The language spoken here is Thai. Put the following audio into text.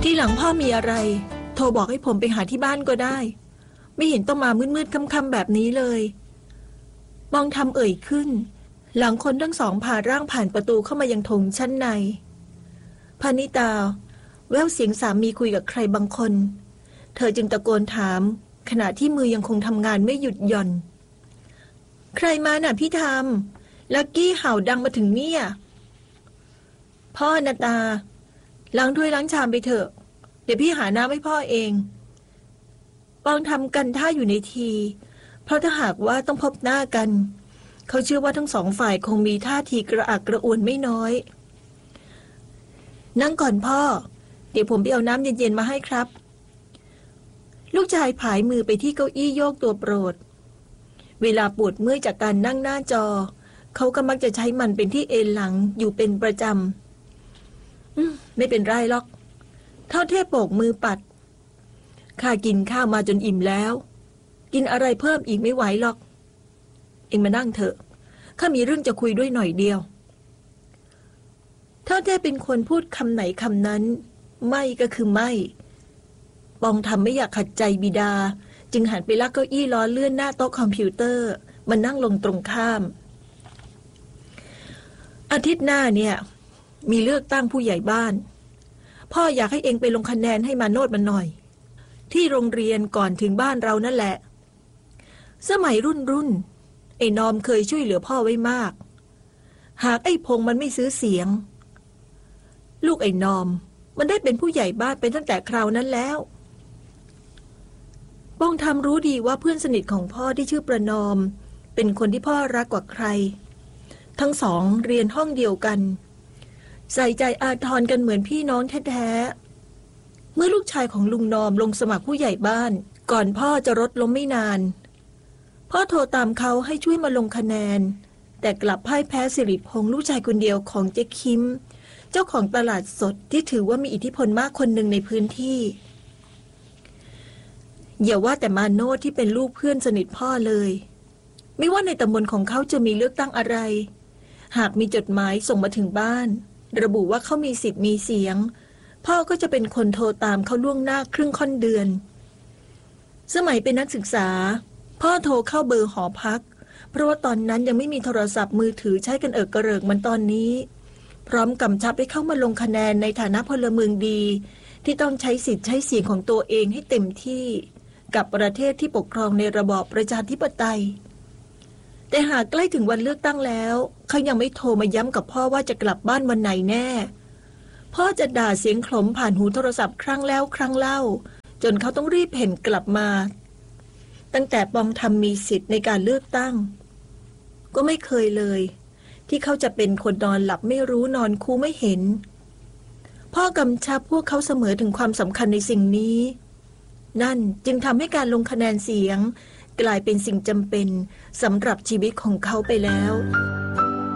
ทีหลังพ่อมีอะไรโทรบอกให้ผมไปหาที่บ้านก็ได้ไม่เห็นต้องมามืดๆค่ำๆแบบนี้เลยบองทำเอ่ยขึ้นหลังคนทั้งสองผ่าร่างผ่านประตูเข้ามายังโถงชั้นในพานิตาแววเสียงสามีคุยกับใครบางคนเธอจึงตะโกนถามขณะที่มือยังคงทำงานไม่หยุดหย่อนใครมาน่ะพี่ทำลักกี้เห่าดังมาถึงเนี่ยพ่อนาตาล้างถ้วยล้างชามไปเถอะเดี๋ยวพี่หาน้ำให้พ่อเองปองทำกันท่าอยู่ในทีเพราะถ้าหากว่าต้องพบหน้ากันเขาเชื่อว่าทั้งสองฝ่ายคงมีท่าทีกระอักกระอ่วนไม่น้อยนั่งก่อนพ่อเดี๋ยวผมไปเอาน้ำเย็นๆมาให้ครับลูกชายผายมือไปที่เก้าอี้โยกตัวโปรดเวลาปวดเมื่อยจากการนั่งหน้าจอเขาก็มักจะใช้มันเป็นที่เอนหลังอยู่เป็นประจำไม่เป็นไรหรอกเท่าเทพโบกมือปัดข้ากินข้าวมาจนอิ่มแล้วกินอะไรเพิ่มอีกไม่ไหวหรอกเอ็งมานั่งเถอะข้ามีเรื่องจะคุยด้วยหน่อยเดียวเท่าเทพเป็นคนพูดคำไหนคำนั้นไม่ก็คือไม่ปองทำไม่อยากขัดใจบิดาจึงหันไปลากเก้าอี้ล้อเลื่อนหน้าโต๊ะคอมพิวเตอร์มานั่งลงตรงข้ามอาทิตย์หน้าเนี่ยมีเลือกตั้งผู้ใหญ่บ้านพ่ออยากให้เองไปลงคะแนนให้มาโนดมันหน่อยที่โรงเรียนก่อนถึงบ้านเรานั่นแหละสมัยรุ่นไอ้นอมเคยช่วยเหลือพ่อไว้มากหากไอ้พงมันไม่ซื้อเสียงลูกไอ้นอมมันได้เป็นผู้ใหญ่บ้านเป็นตั้งแต่คราวนั้นแล้วป้องทำรู้ดีว่าเพื่อนสนิทของพ่อที่ชื่อประนอมเป็นคนที่พ่อรักกว่าใครทั้งสองเรียนห้องเดียวกันใส่ใจอาทรกันเหมือนพี่น้องแท้ๆเมื่อลูกชายของลุงนอมลงสมัครผู้ใหญ่บ้านก่อนพ่อจะรถล้มไม่นานพ่อโทรตามเขาให้ช่วยมาลงคะแนนแต่กลับพ่ายแพ้สิริพงษ์ลูกชายคนเดียวของเจ๊คิมเจ้าของตลาดสดที่ถือว่ามีอิทธิพลมากคนหนึ่งในพื้นที่อย่าว่าแต่มาโนดที่เป็นลูกเพื่อนสนิทพ่อเลยไม่ว่าในตำบลของเขาจะมีเลือกตั้งอะไรหากมีจดหมายส่งมาถึงบ้านระบุว่าเขามีสิทธิ์มีเสียงพ่อก็จะเป็นคนโทรตามเขาล่วงหน้าครึ่งค่อนเดือนสมัยเป็นนักศึกษาพ่อโทรเข้าเบอร์หอพักเพราะว่าตอนนั้นยังไม่มีโทรศัพท์มือถือใช้กันกระเริกเหมือนตอนนี้พร้อมกำชับให้เข้ามาลงคะแนนในฐานะพลเมืองดีที่ต้องใช้สิทธิ์ใช้เสียงของตัวเองให้เต็มที่กับประเทศที่ปกครองในระบอบประชาธิปไตยแต่หากใกล้ถึงวันเลือกตั้งแล้วเขายังไม่โทรมาย้ำกับพ่อว่าจะกลับบ้านวันไหนแน่พ่อจะด่าเสียงขลมผ่านหูโทรศัพท์ครั้งแล้วครั้งเล่าจนเขาต้องรีบเพ่นกลับมาตั้งแต่ปองทำมีสิทธิ์ในการเลือกตั้งก็ไม่เคยเลยที่เขาจะเป็นคนนอนหลับไม่รู้นอนคูไม่เห็นพ่อกำชับพวกเขาเสมอถึงความสำคัญในสิ่งนี้นั่นจึงทำให้การลงคะแนนเสียงกลายเป็นสิ่งจำเป็นสำหรับชีวิตของเขาไปแล้ว